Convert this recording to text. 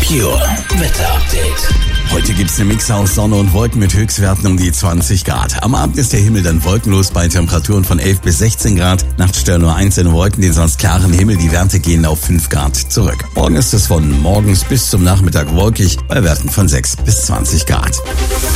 Pure Wetter Update. Heute gibt's eine Mix aus Sonne und Wolken mit Höchstwerten um die 20 Grad. Am Abend ist der Himmel dann wolkenlos bei Temperaturen von 11 bis 16 Grad. Nachts stören nur einzelne Wolken den sonst klaren Himmel. Die Werte gehen auf 5 Grad zurück. Morgen ist es von morgens bis zum Nachmittag wolkig bei Werten von 6 bis 20 Grad.